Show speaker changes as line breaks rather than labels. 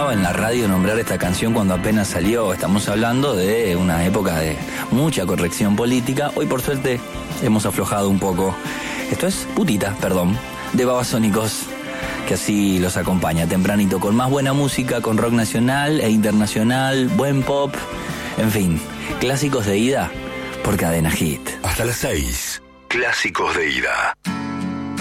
costaba en la radio nombrar esta canción cuando apenas salió. Estamos hablando de una época de mucha corrección política. Hoy, por suerte, hemos aflojado un poco. Esto es Putita, perdón, de Babasónicos, que así los acompaña tempranito con más buena música, con rock nacional e internacional, buen pop, en fin, clásicos de ida por Cadena Hit.
Hasta las 6, clásicos de ida.